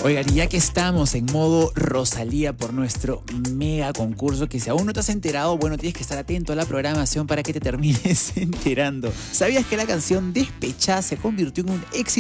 Oigan, y ya que estamos en modo Rosalía por nuestro mega concurso, que si aún no te has enterado, bueno, tienes que estar atento a la programación para que te termines enterando. ¿Sabías que la canción Despechada se convirtió en un éxito